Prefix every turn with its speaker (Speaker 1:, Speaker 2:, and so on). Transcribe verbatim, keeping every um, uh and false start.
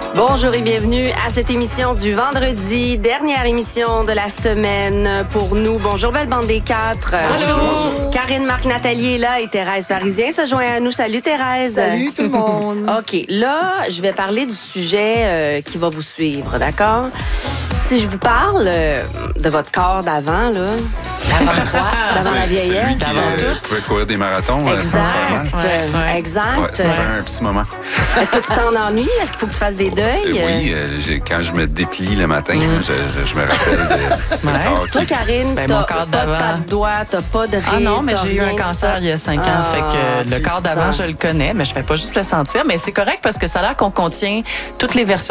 Speaker 1: Bonjour et bienvenue à cette émission du vendredi, dernière émission de la semaine pour nous. Bonjour, belle bande des quatre.
Speaker 2: Allô.
Speaker 1: Karine, Marc, Nathalie est là et Thérèse Parisien se joint à nous. Salut Thérèse.
Speaker 2: Salut tout le monde.
Speaker 1: OK, là, je vais parler du sujet euh, qui va vous suivre, d'accord? Si je vous parle euh, de votre corps d'avant, là, d'avant quoi? D'avant la vieillesse?
Speaker 3: Celui qui euh, pouvait courir des marathons euh, sans se faire mal.
Speaker 1: Exact,
Speaker 2: Ouais, ouais.
Speaker 1: exact.
Speaker 3: Ouais, ça fait un petit moment.
Speaker 1: Est-ce que tu t'en ennuies? Est-ce qu'il faut que tu fasses des deuils?
Speaker 3: Euh, oui, euh, j'ai- quand je me déplie le matin, je, je- je me rappelle de ce
Speaker 2: Ouais.
Speaker 3: corps
Speaker 1: Toi,
Speaker 3: qui...
Speaker 1: Karine,
Speaker 2: Ben,
Speaker 1: t'as
Speaker 2: mon corps
Speaker 1: pas de
Speaker 2: d'avant.
Speaker 1: pas de doigts, t'as pas de ride,
Speaker 2: Ah non, mais
Speaker 1: t'as
Speaker 2: j'ai eu
Speaker 1: rien
Speaker 2: un
Speaker 1: de
Speaker 2: cancer
Speaker 1: ça.
Speaker 2: il y a cinq ans.
Speaker 1: Ah,
Speaker 2: fait que
Speaker 1: tu
Speaker 2: le
Speaker 1: le
Speaker 2: corps d'avant,
Speaker 1: sens.
Speaker 2: je le connais, mais je fais pas juste le sentir. Mais c'est correct parce que ça a l'air qu'on contient toutes les versions